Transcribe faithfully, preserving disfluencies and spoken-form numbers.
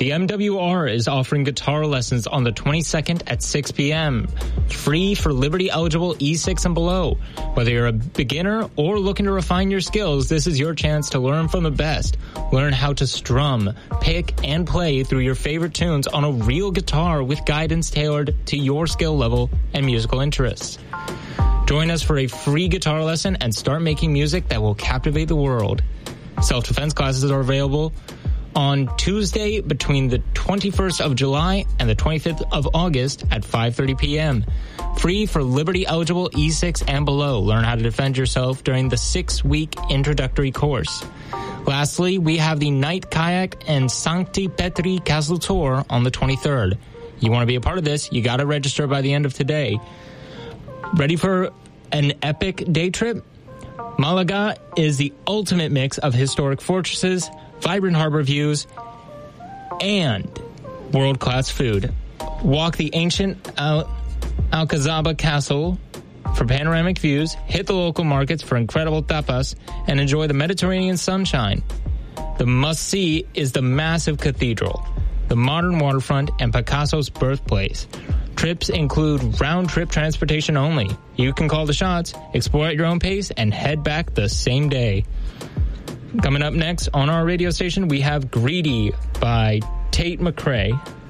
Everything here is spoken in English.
The M W R is offering guitar lessons on the twenty-second at six p.m. Free for Liberty-eligible E six and below. Whether you're a beginner or looking to refine your skills, this is your chance to learn from the best. Learn how to strum, pick, and play through your favorite tunes on a real guitar with guidance tailored to your skill level and musical interests. Join us for a free guitar lesson and start making music that will captivate the world. Self-defense classes are available on Tuesday between the twenty-first of July and the twenty-fifth of August at five thirty p.m. Free for Liberty-eligible E six and below. Learn how to defend yourself during the six-week introductory course. Lastly, we have the Night Kayak and Sancti Petri Castle Tour on the twenty-third. You want to be a part of this, you got to register by the end of today. Ready for an epic day trip? Malaga is the ultimate mix of historic fortresses, vibrant harbor views, and world-class food. Walk the ancient Al- Alcazaba Castle for panoramic views, hit the local markets for incredible tapas, and enjoy the Mediterranean sunshine. The must-see is the massive cathedral, the modern waterfront, and Picasso's birthplace. Trips include round-trip transportation only. You can call the shots, explore at your own pace, and head back the same day. Coming up next on our radio station, we have Greedy by Tate McRae.